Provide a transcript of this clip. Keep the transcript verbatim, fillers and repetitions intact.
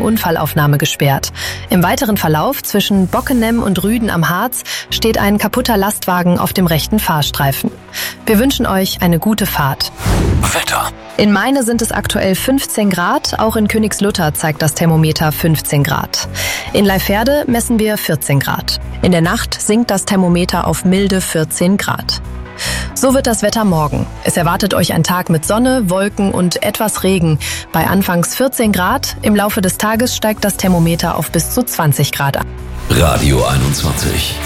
Unfallaufnahme gesperrt. Im weiteren Verlauf zwischen Bockenem und Rüden am Harz steht ein kaputter Lastwagen auf dem rechten Fahrstreifen. Wir wünschen euch eine gute Fahrt. Wetter. In Meine sind es aktuell fünfzehn Grad, auch in Königslutter zeigt das Thermometer fünfzehn Grad. In Leiferde messen wir vierzehn Grad. In der Nacht sinkt das Thermometer auf milde vierzehn Grad. So wird das Wetter morgen. Es erwartet euch ein Tag mit Sonne, Wolken und etwas Regen. Bei anfangs vierzehn Grad, im Laufe des Tages steigt das Thermometer auf bis zu zwanzig Grad an. Radio einundzwanzig.